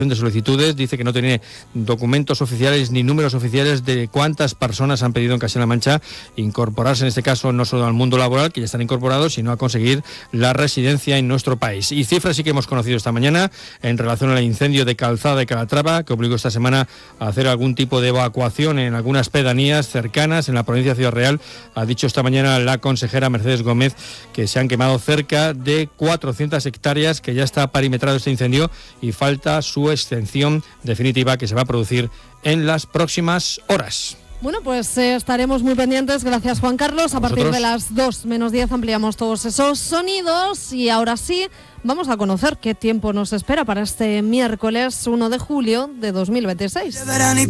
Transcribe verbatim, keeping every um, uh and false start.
de solicitudes, dice que no tiene documentos oficiales ni números oficiales de cuántas personas han pedido en Castilla-La Mancha incorporarse, en este caso no solo al mundo laboral, que ya están incorporados, sino a conseguir la residencia en nuestro país. Y cifras sí que hemos conocido esta mañana en relación al incendio de Calzada de Calatrava, que obligó esta semana a hacer algún tipo de evacuación en algunas pedanías cercanas en la provincia de Ciudad Real. Ha dicho esta mañana la consejera Mercedes Gómez que se han quemado cerca de cuatrocientas hectáreas, que ya está perimetrado este incendio y falta su extensión definitiva, que se va a producir en las próximas horas. Bueno, pues eh, estaremos muy pendientes. Gracias, Juan Carlos. A, a partir de las dos menos diez ampliamos todos esos sonidos y ahora sí vamos a conocer qué tiempo nos espera para este miércoles uno de julio de dos mil veintiséis.